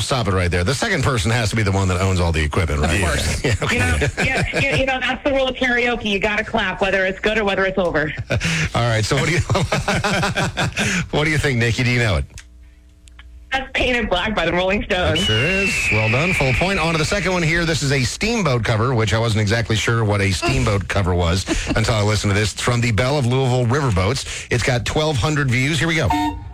stop it right there. The second person has to be the one that owns all the equipment, right? Of course. Yeah, okay. That's the rule of karaoke. You got to clap, whether it's good or whether it's over. All right, so what do you think, Nikki? Do you know it? That's Painted Black by the Rolling Stones. It sure is. Well done. Full point. On to the second one here. This is a Steamboat cover, which I wasn't exactly sure what a Steamboat cover was until I listened to this. It's from the Belle of Louisville Riverboats. It's got 1,200 views. Here we go.